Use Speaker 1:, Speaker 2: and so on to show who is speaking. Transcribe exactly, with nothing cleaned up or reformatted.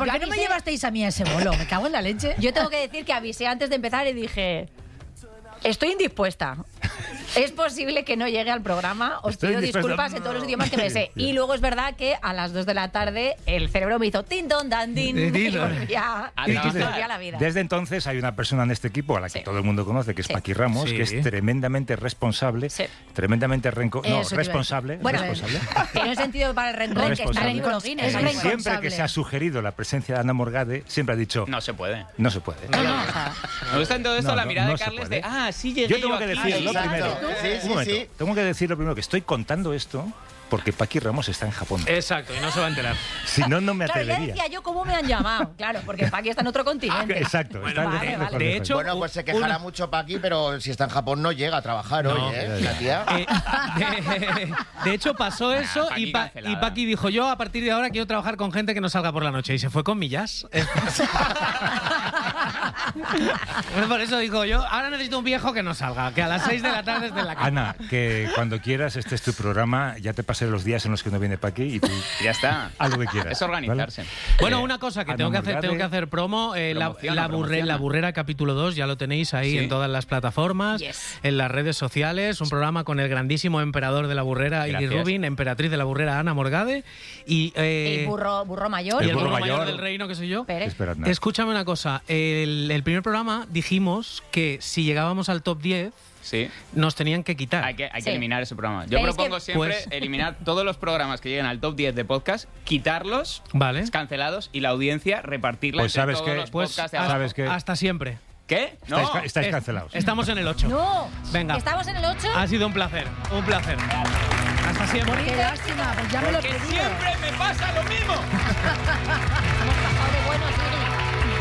Speaker 1: ¿por qué no me llevasteis a mí a ese bolo? Me cago en la leche.
Speaker 2: Yo tengo que decir que avisé antes de empezar y dije... Estoy indispuesta. Es posible que no llegue al programa. Os
Speaker 3: Estoy
Speaker 2: pido
Speaker 3: indispuesta.
Speaker 2: disculpas en todos los idiomas que me sé. Y luego es verdad que a las dos de la tarde el cerebro me hizo tin don dan din
Speaker 4: Eh,
Speaker 2: y
Speaker 4: dilo.
Speaker 2: volvía
Speaker 3: Y entonces,
Speaker 2: volvía a la vida.
Speaker 3: desde entonces hay una persona en este equipo a la que
Speaker 2: Sí.
Speaker 3: todo el mundo conoce, que es
Speaker 2: Sí.
Speaker 3: Paqui Ramos,
Speaker 4: Sí.
Speaker 3: que es tremendamente responsable,
Speaker 2: Sí.
Speaker 3: tremendamente renco... No,
Speaker 1: Eso te iba a
Speaker 3: responsable.
Speaker 2: Bueno,
Speaker 3: responsable.
Speaker 2: tiene un sentido para el rencor que está
Speaker 3: Responsable.
Speaker 2: en el libro Guinness.
Speaker 1: Es
Speaker 2: ahí.
Speaker 1: rencor.
Speaker 3: Siempre
Speaker 1: responsable.
Speaker 3: que se ha sugerido la presencia de Ana Morgade, siempre ha dicho,
Speaker 5: No se puede.
Speaker 3: no se puede.
Speaker 2: No, no, o sea,
Speaker 5: Me gusta en todo esto
Speaker 3: No,
Speaker 5: la
Speaker 3: no,
Speaker 5: mirada
Speaker 3: no
Speaker 5: de
Speaker 3: se
Speaker 5: Carles
Speaker 3: puede.
Speaker 5: de, ah, sí llegué
Speaker 3: Yo tengo que
Speaker 5: aquí.
Speaker 3: decirlo
Speaker 6: Exacto.
Speaker 3: primero.
Speaker 6: Sí, sí,
Speaker 3: Un momento.
Speaker 6: sí.
Speaker 3: Tengo que decirlo primero, que estoy contando esto porque Paqui Ramos está en Japón.
Speaker 4: Exacto, y no se va a enterar.
Speaker 3: Si no, no me
Speaker 2: claro, ya
Speaker 3: atrevería.
Speaker 2: decía yo cómo me han llamado. Claro, porque Paqui está en otro continente.
Speaker 3: Exacto.
Speaker 4: Bueno,
Speaker 3: está
Speaker 2: vale,
Speaker 3: lejos,
Speaker 2: vale.
Speaker 4: De
Speaker 3: lejos.
Speaker 4: hecho,
Speaker 6: Bueno, pues se quejará
Speaker 4: una-
Speaker 6: mucho Paqui, pero si está en Japón no llega a trabajar
Speaker 4: No.
Speaker 6: hoy, ¿eh? La tía.
Speaker 4: Eh, de, de hecho, pasó eso
Speaker 5: Paqui
Speaker 4: y, pa-
Speaker 5: cancelada.
Speaker 4: y Paqui dijo, yo a partir de ahora quiero trabajar con gente que no salga por la noche. Y se fue con Millas. Bueno, por eso digo yo, ahora necesito un viejo que no salga, que a las seis de la tarde esté en la cama.
Speaker 3: Ana, que cuando quieras, este es tu programa, ya te pasé los días en los que no viene Paqui y tú
Speaker 5: Ya está.
Speaker 3: haz lo que quieras.
Speaker 5: Es organizarse.
Speaker 4: Bueno,
Speaker 5: Eh,
Speaker 4: una cosa que
Speaker 3: Ana
Speaker 4: tengo que hacer,
Speaker 3: Morgade.
Speaker 4: tengo que hacer promo, eh, la,
Speaker 5: Promociona,
Speaker 4: la, burre-
Speaker 5: promociona.
Speaker 4: la Burrera capítulo dos, ya lo tenéis ahí
Speaker 5: Sí.
Speaker 4: en todas las plataformas,
Speaker 2: Yes.
Speaker 4: en las redes sociales, un programa con el grandísimo emperador de la Burrera, Iggy
Speaker 5: Gracias.
Speaker 4: Rubin, emperatriz de la Burrera, Ana Morgade, y, eh,
Speaker 2: El burro, burro mayor.
Speaker 4: y
Speaker 3: El
Speaker 4: el
Speaker 3: burro
Speaker 4: burro mayor
Speaker 3: mayor.
Speaker 4: del reino, que soy yo.
Speaker 2: Pérez.
Speaker 3: Esperad nada.
Speaker 4: Escúchame una cosa, el, el primer programa dijimos que si llegábamos al top diez
Speaker 5: Sí.
Speaker 4: nos tenían que quitar.
Speaker 5: Hay que, hay que
Speaker 2: Sí.
Speaker 5: eliminar ese programa. Yo
Speaker 2: Pero es
Speaker 5: propongo
Speaker 2: que-
Speaker 5: siempre
Speaker 4: Pues-
Speaker 5: eliminar todos los programas que lleguen al top diez de podcast, quitarlos,
Speaker 4: Vale.
Speaker 5: cancelados, y la audiencia repartirla
Speaker 3: Pues
Speaker 5: entre
Speaker 3: sabes
Speaker 5: todos
Speaker 3: que-
Speaker 5: los
Speaker 4: Pues
Speaker 5: podcasts de
Speaker 4: hasta,
Speaker 5: abajo.
Speaker 3: ¿Sabes qué?
Speaker 4: hasta siempre.
Speaker 5: ¿Qué? No.
Speaker 3: Estáis, ca- estáis
Speaker 4: Es-
Speaker 3: cancelados.
Speaker 4: Estamos en el ocho.
Speaker 2: No.
Speaker 4: Venga.
Speaker 2: ¿Estamos en el ocho?
Speaker 4: Ha sido un placer, un placer. Hasta siempre.
Speaker 1: Qué lástima, pues ya me lo he
Speaker 5: Porque
Speaker 1: pedido.
Speaker 5: siempre me pasa lo mismo.
Speaker 2: Somos